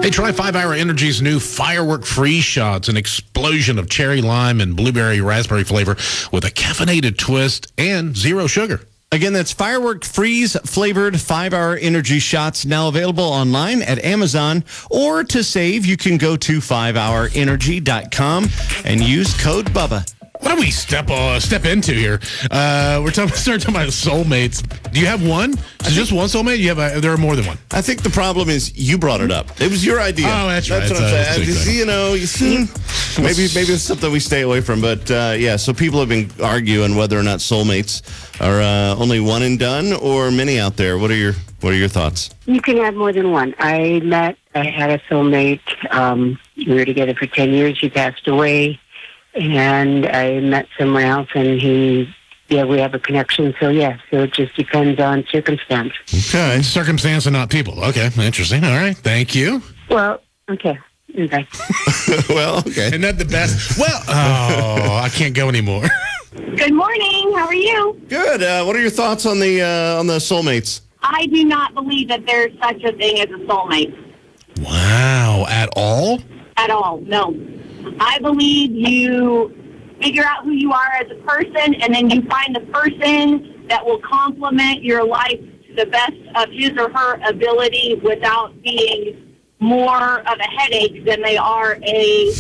Hey, try 5 Hour Energy's new Firework Freeze Shots, an explosion of cherry lime and blueberry raspberry flavor with a caffeinated twist and zero sugar. Again, that's Firework Freeze flavored 5 Hour Energy Shots, now available online at Amazon. Or to save, you can go to 5hourenergy.com and use code BUBBA. What do we step into here? We're start talking about soulmates. Do you have one? Is it just one soulmate? There are more than one. I think the problem is you brought it up. It was your idea. Oh, that's right. That's what I'm saying. You see, maybe it's something we stay away from. But so people have been arguing whether or not soulmates are only one and done or many out there. What are your thoughts? You can have more than one. I had a soulmate. We were together for 10 years. He passed away. And I met someone else, and we have a connection. So it just depends on circumstance. Okay. Circumstance and not people. Okay, interesting. All right, thank you. Well, okay. Okay. Well, okay. Isn't that the best? Well, I can't go anymore. Good morning. How are you? Good. What are your thoughts on the soulmates? I do not believe that there's such a thing as a soulmate. Wow. At all? At all. No. I believe you figure out who you are as a person, and then you find the person that will complement your life to the best of his or her ability without being more of a headache than they are an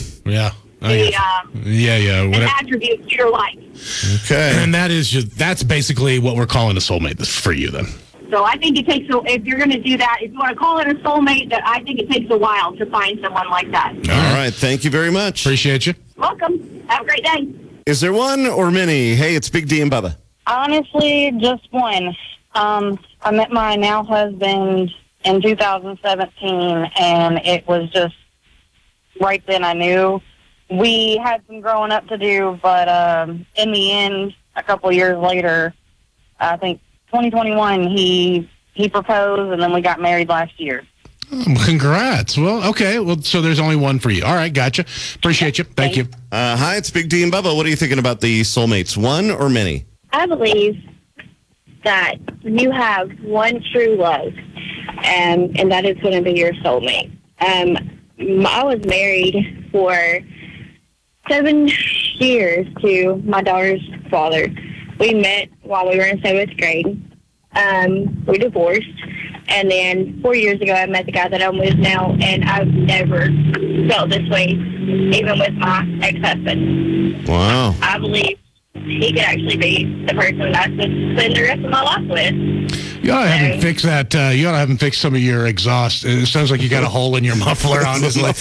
attribute to your life. Okay. And that's basically what we're calling a soulmate for you then. So I think it takes, if you're going to do that, if you want to call it a soulmate, that I think it takes a while to find someone like that. All right. Thank you very much. Appreciate you. Welcome. Have a great day. Is there one or many? Hey, it's Big D and Bubba. Honestly, just one. I met my now husband in 2017, and it was just right then I knew. We had some growing up to do, but in the end, a couple years later, I think 2021, he proposed, and then we got married last year. Congrats. Well, okay. Well, so there's only one for you. All right, gotcha. Appreciate you. Thank you. Hi, it's Big D and Bubba. What are you thinking about the soulmates? One or many? I believe that you have one true love, and that is going to be your soulmate. I was married for 7 years to my daughter's father. We met while we were in 7th grade. We divorced. And then 4 years ago, I met the guy that I'm with now, and I've never felt this way, even with my ex-husband. Wow. I believe he could actually be the person I could spend the rest of my life with. You ought to have him fix that. You ought to have him fix some of your exhaust. It sounds like you got a hole in your muffler on his lip.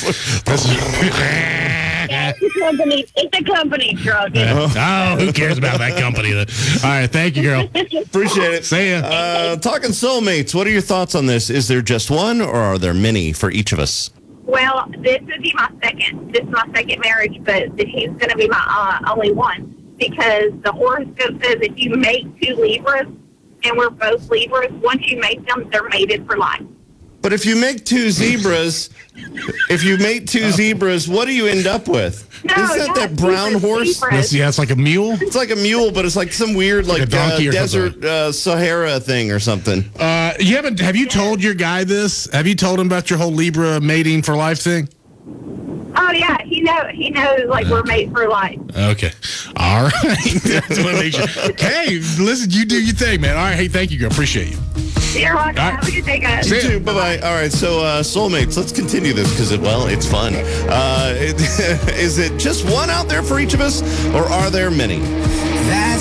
It's a company truck. Who cares about that company? All right, thank you, girl. Appreciate it. See ya. Talking soulmates, what are your thoughts on this? Is there just one, or are there many for each of us? Well, this would be my second. This is my second marriage, but he's going to be my only one, because the horoscope says if you mate 2 Libras, and we're both Libras, once you mate them, they're mated for life. But if you make 2 zebras, what do you end up with? Isn't that brown horse? It's like a mule. It's like a mule, but it's like some weird like desert Sahara thing or something. Have you told your guy this? Have you told him about your whole Libra mating for life thing? Oh yeah, he knows like we're made for life. Okay, all right. Just want to make sure. Hey, listen, you do your thing, man. All right, hey, thank you, girl. Appreciate you. You're welcome. Right. Have a good day, guys. You too. Bye-bye. All right, so soulmates, let's continue this because, it's fun. Is it just one out there for each of us, or are there many?